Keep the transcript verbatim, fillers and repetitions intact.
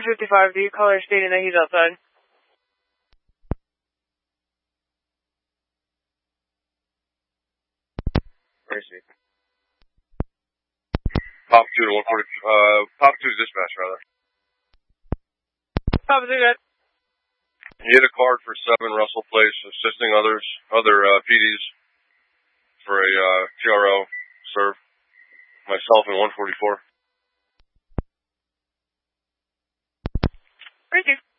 fifty-five, do you caller stating that he's outside? Where is he? Pop two to one forty, uh, Pop two dispatch, rather. Pop two, good. He hit a card for seven Russell Place, assisting others, other, uh, P Ds for a, uh, T R O serve. Myself in one forty-four. Thank you.